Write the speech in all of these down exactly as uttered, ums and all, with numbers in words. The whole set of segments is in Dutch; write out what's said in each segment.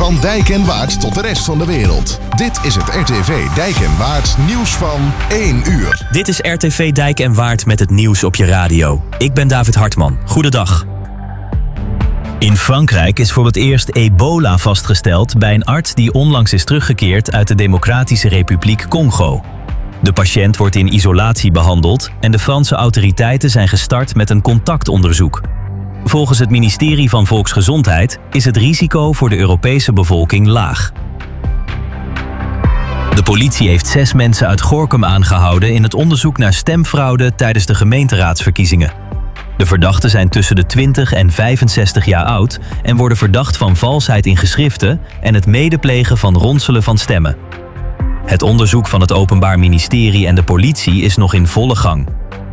Van Dijk en Waard tot de rest van de wereld. Dit is het R T V Dijk en Waard nieuws van één uur. Dit is R T V Dijk en Waard met het nieuws op je radio. Ik ben David Hartman. Goedendag. In Frankrijk is voor het eerst ebola vastgesteld bij een arts die onlangs is teruggekeerd uit de Democratische Republiek Congo. De patiënt wordt in isolatie behandeld en de Franse autoriteiten zijn gestart met een contactonderzoek. Volgens het ministerie van Volksgezondheid is het risico voor de Europese bevolking laag. De politie heeft zes mensen uit Gorinchem aangehouden in het onderzoek naar stemfraude tijdens de gemeenteraadsverkiezingen. De verdachten zijn tussen de twintig en vijfenzestig jaar oud en worden verdacht van valsheid in geschriften en het medeplegen van ronselen van stemmen. Het onderzoek van het Openbaar Ministerie en de politie is nog in volle gang.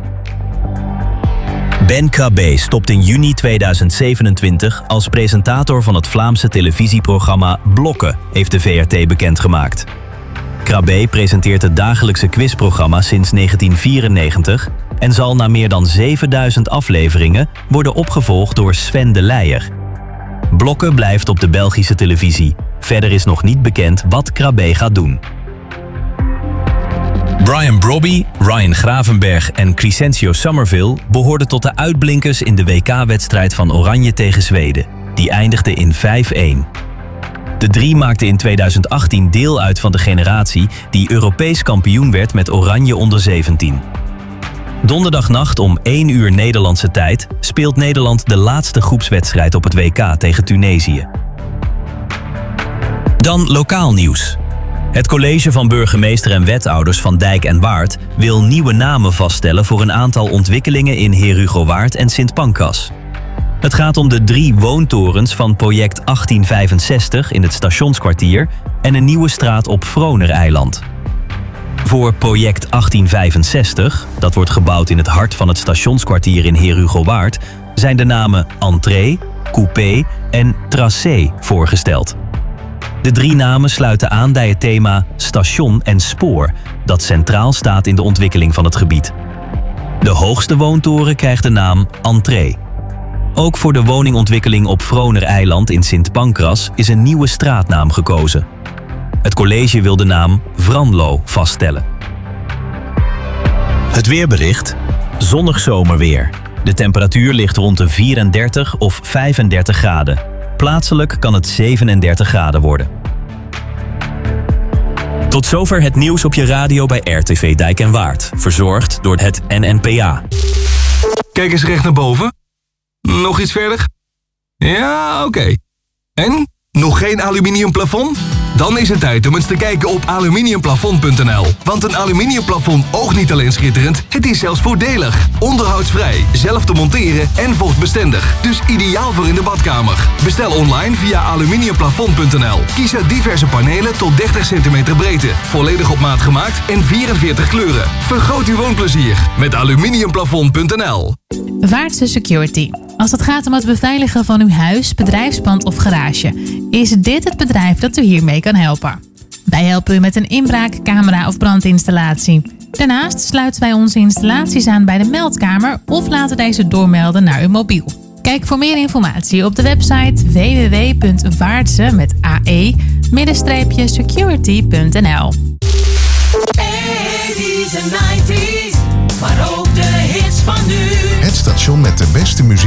Ben Krabbe stopt in juni tweeduizend zevenentwintig als presentator van het Vlaamse televisieprogramma Blokken, heeft de V R T bekendgemaakt. Krabbe presenteert het dagelijkse quizprogramma sinds negentien vierennegentig en zal na meer dan zevenduizend afleveringen worden opgevolgd door Sven de Leijer. Blokken blijft op de Belgische televisie. Verder is nog niet bekend wat Krabbe gaat doen. Brian Brobby, Ryan Gravenberch en Crescencio Somerville behoorden tot de uitblinkers in de W K-wedstrijd van Oranje tegen Zweden. Die eindigde in vijf-een. De drie maakten in tweeduizend achttien deel uit van de generatie die Europees kampioen werd met Oranje onder zeventien. Donderdagnacht om één uur Nederlandse tijd speelt Nederland de laatste groepswedstrijd op het W K tegen Tunesië. Dan lokaal nieuws. Het college van burgemeester en wethouders van Dijk en Waard wil nieuwe namen vaststellen voor een aantal ontwikkelingen in Herugowaard en Sint Pancras. Het gaat om de drie woontorens van project achttien vijfenzestig in het stationskwartier en een nieuwe straat op Vronereiland. Voor project achttien vijfenzestig, dat wordt gebouwd in het hart van het stationskwartier in Herugowaard, zijn de namen Entree, Coupé en Tracé voorgesteld. De drie namen sluiten aan bij het thema station en spoor, dat centraal staat in de ontwikkeling van het gebied. De hoogste woontoren krijgt de naam Entree. Ook voor de woningontwikkeling op Vronereiland in Sint Pancras is een nieuwe straatnaam gekozen. Het college wil de naam Vranlo vaststellen. Het weerbericht. Zonnig zomerweer. De temperatuur ligt rond de vierendertig of vijfendertig graden. Plaatselijk kan het zevenendertig graden worden. Tot zover het nieuws op je radio bij R T V Dijk en Waard. Verzorgd door het N N P A. Kijk eens recht naar boven. Nog iets verder? Ja, oké. Okay. En? Nog geen aluminium plafond? Dan is het tijd om eens te kijken op aluminiumplafond punt n l. Want een aluminiumplafond oogt niet alleen schitterend, het is zelfs voordelig. Onderhoudsvrij, zelf te monteren en vochtbestendig. Dus ideaal voor in de badkamer. Bestel online via aluminiumplafond punt n l. Kies uit diverse panelen tot dertig centimeter breedte. Volledig op maat gemaakt en vierenveertig kleuren. Vergroot uw woonplezier met aluminiumplafond punt n l. Vaartse Security. Als het gaat om het beveiligen van uw huis, bedrijfspand of garage, is dit het bedrijf dat u hiermee kan helpen. Wij helpen u met een inbraak, camera of brandinstallatie. Daarnaast sluiten wij onze installaties aan bij de meldkamer of laten deze doormelden naar uw mobiel. Kijk voor meer informatie op de website w w w punt vaartse met ae security punt n l. eighties en nineties, maar ook de hits van nu. Het station met de beste muziek